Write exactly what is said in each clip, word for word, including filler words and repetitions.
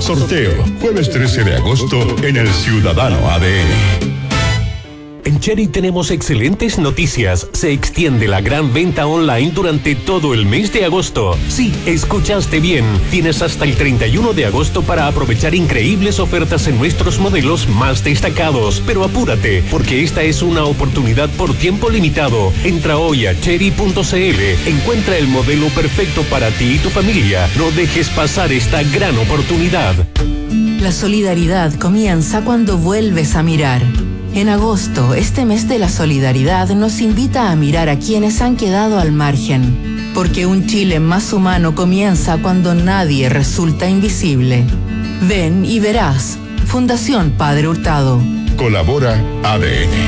Sorteo, jueves trece de agosto en el Ciudadano A D N. En Cherry tenemos excelentes noticias. Se extiende la gran venta online durante todo el mes de agosto. Sí, escuchaste bien. Tienes hasta el treinta y uno de agosto para aprovechar increíbles ofertas en nuestros modelos más destacados. Pero apúrate, porque esta es una oportunidad por tiempo limitado. Entra hoy a cherry punto c l. Encuentra el modelo perfecto para ti y tu familia. No dejes pasar esta gran oportunidad. La solidaridad comienza cuando vuelves a mirar. En agosto, este mes de la solidaridad nos invita a mirar a quienes han quedado al margen, porque un Chile más humano comienza cuando nadie resulta invisible. Ven y verás. Fundación Padre Hurtado. Colabora A D N.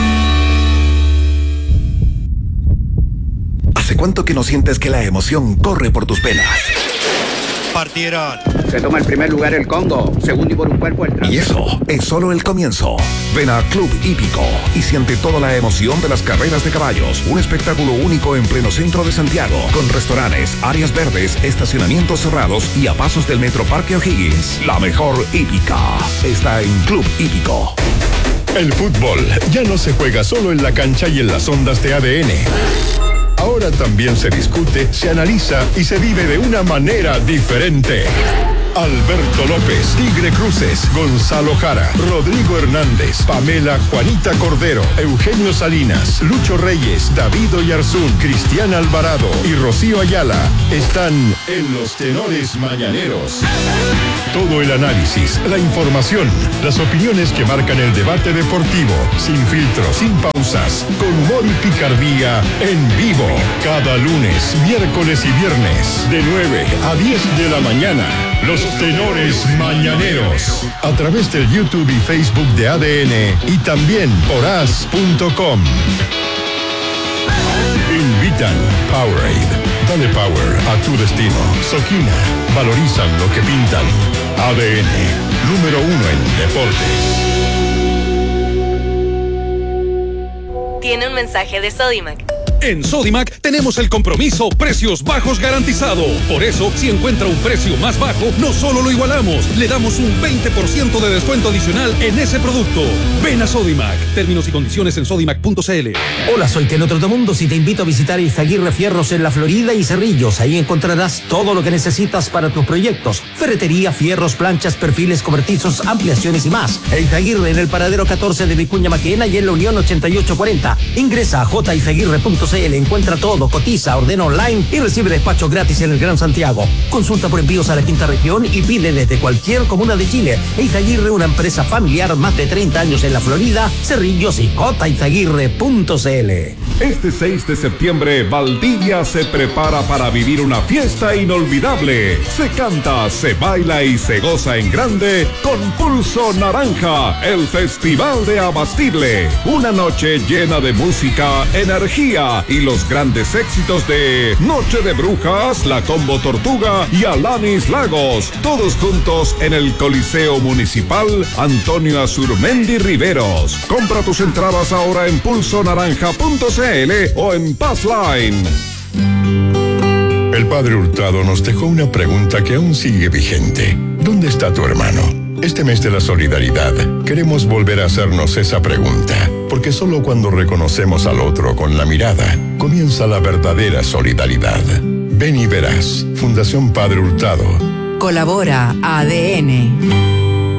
¿Hace cuánto que no sientes que la emoción corre por tus venas? Partieron. Se toma el primer lugar el Congo, segundo y por un cuerpo el tránsito. Y eso es solo el comienzo. Ven a Club Hípico y siente toda la emoción de las carreras de caballos. Un espectáculo único en pleno centro de Santiago, con restaurantes, áreas verdes, estacionamientos cerrados y a pasos del Metro Parque O'Higgins. La mejor hípica está en Club Hípico. El fútbol ya no se juega solo en la cancha y en las ondas de A D N. Ahora también se discute, se analiza y se vive de una manera diferente. Alberto López, Tigre Cruces, Gonzalo Jara, Rodrigo Hernández, Pamela Juanita Cordero, Eugenio Salinas, Lucho Reyes, David Oyarzún, Cristian Alvarado y Rocío Ayala están en los Tenores Mañaneros. Todo el análisis, la información, las opiniones que marcan el debate deportivo, sin filtros, sin pausas, con humor y picardía, en vivo, cada lunes, miércoles y viernes, de nueve a diez de la mañana. Los Tenores Mañaneros, a través del YouTube y Facebook de A D N y también por as punto com. Invitan Powerade. Dale power a tu destino. Soquina. Valorizan lo que pintan. A D N, número uno en deportes. Tiene un mensaje de Sodimac. En Sodimac tenemos el compromiso precios bajos garantizado. Por eso, si encuentra un precio más bajo, no solo lo igualamos, le damos un veinte por ciento de descuento adicional en ese producto. Ven a Sodimac. Términos y condiciones en sodimac punto c l. Hola, soy Keno Trotamundos y te invito a visitar Izaguirre Fierros en La Florida y Cerrillos. Ahí encontrarás todo lo que necesitas para tus proyectos. Ferretería, fierros, planchas, perfiles, cobertizos, ampliaciones y más. Izaguirre en el paradero catorce de Vicuña Maquena y en la Unión ochenta y ocho cuarenta. Ingresa a j izaguirre punto c l, encuentra todo, cotiza, ordena online y recibe despacho gratis en el Gran Santiago. Consulta por envíos a la quinta región y pide desde cualquier comuna de Chile. Izaguirre, una empresa familiar, más de treinta años en la Florida, Cerrillos y j izaguirre punto c l. Este seis de septiembre, Valdivia se prepara para vivir una fiesta inolvidable. Se canta, se baila y se goza en grande con Pulso Naranja, el Festival de Abastible. Una noche llena de música, energía y los grandes éxitos de Noche de Brujas, La Combo Tortuga y Alanis Lagos. Todos juntos en el Coliseo Municipal Antonio Azurmendi Riveros. Compra tus entradas ahora en pulso naranja punto c l o en Passline. El padre Hurtado nos dejó una pregunta que aún sigue vigente. ¿Dónde está tu hermano? Este mes de la solidaridad, queremos volver a hacernos esa pregunta, porque solo cuando reconocemos al otro con la mirada, comienza la verdadera solidaridad. Ven y verás. Fundación Padre Hurtado. Colabora A D N.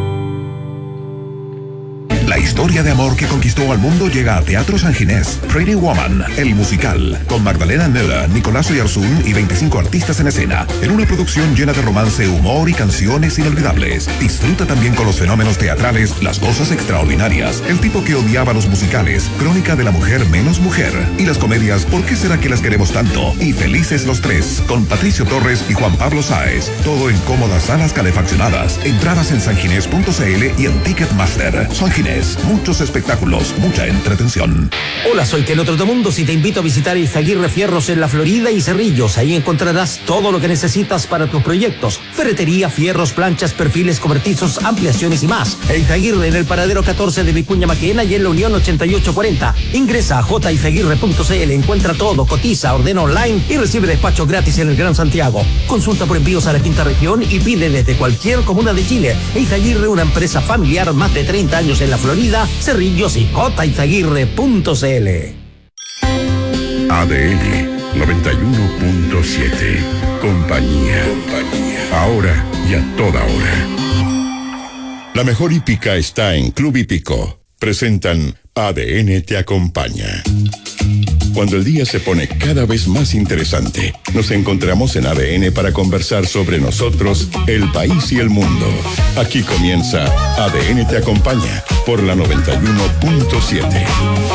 La historia de amor que conquistó al mundo llega a Teatro San Ginés. Pretty Woman, el musical, con Magdalena Nela, Nicolás Oyarzún y veinticinco artistas en escena, en una producción llena de romance, humor y canciones inolvidables. Disfruta también con los fenómenos teatrales, las cosas extraordinarias, el tipo que odiaba los musicales, Crónica de la mujer menos mujer, y las comedias ¿Por qué será que las queremos tanto? Y Felices los tres, con Patricio Torres y Juan Pablo Sáez. Todo en cómodas salas calefaccionadas. Entradas en sanginés punto c l y en Ticketmaster. San Ginés, Sanginés. Muchos espectáculos, mucha entretención. Hola, soy Keno Trotamundos y te invito a visitar Izaguirre Fierros en La Florida y Cerrillos. Ahí encontrarás todo lo que necesitas para tus proyectos. Ferretería, fierros, planchas, perfiles, cobertizos, ampliaciones y más. Izaguirre en el paradero catorce de Vicuña Maquena y en la Unión ochenta y ocho cuarenta. Ingresa a j izaguirre punto c l, encuentra todo, cotiza, ordena online y recibe despacho gratis en el Gran Santiago. Consulta por envíos a la quinta región y pide desde cualquier comuna de Chile. Izaguirre, una empresa familiar, más de treinta años en la Florida, Cerrillos y j izaguirre punto c l. A D N noventa y uno punto siete. Compañía. Compañía. Ahora y a toda hora. La mejor hípica está en Club Hípico. Presentan A D N te acompaña. Cuando el día se pone cada vez más interesante, nos encontramos en A D N para conversar sobre nosotros, el país y el mundo. Aquí comienza A D N te acompaña por la noventa y uno punto siete.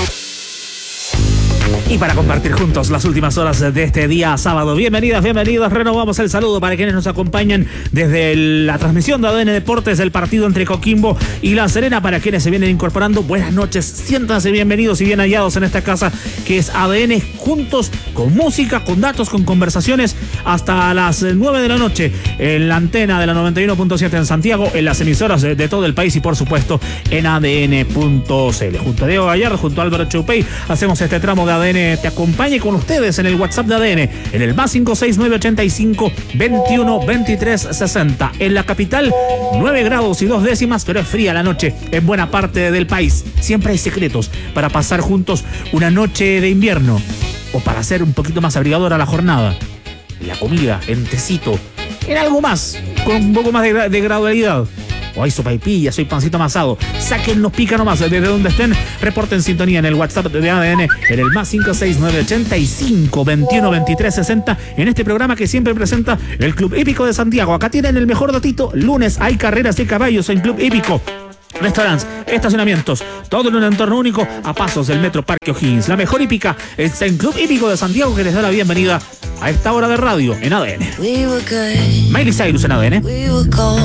Y para compartir juntos las últimas horas de este día sábado. Bienvenidas, bienvenidos. Renovamos el saludo para quienes nos acompañan desde el, la transmisión de A D N Deportes del partido entre Coquimbo y La Serena. Para quienes se vienen incorporando, buenas noches. Siéntanse bienvenidos y bien hallados en esta casa que es A D N, juntos con música, con datos, con conversaciones hasta las nueve de la noche en la antena de la noventa y uno punto siete en Santiago, en las emisoras de, de todo el país y por supuesto en A D N punto c l. Junto a Diego Gallardo, junto a Álvaro Choupey, hacemos este tramo de A D N te acompañe con ustedes en el WhatsApp de A D N, en el más cinco seis nueve ochenta y cinco veintiuno veintitrés sesenta. En la capital, nueve grados y dos décimas, pero es fría la noche en buena parte del país. Siempre hay secretos para pasar juntos una noche de invierno o para hacer un poquito más abrigadora la jornada. La comida, en tecito, en algo más, con un poco más de, de gradualidad. O hay sopaipilla, soy pancito amasado. Sáquennos pica nomás desde donde estén. Reporten sintonía en el WhatsApp de A D N en el más cinco seis nueve ochenta y cinco veintiuno veintitrés sesenta. En este programa que siempre presenta el Club Hípico de Santiago. Acá tienen el mejor datito. Lunes hay carreras de caballos en Club Hípico. Restaurantes, estacionamientos, todo en un entorno único a pasos del Metro Parque O'Higgins. La mejor hípica está en Club Hípico de Santiago, que les da la bienvenida a esta hora de radio en A D N. Miley Cyrus en A D N.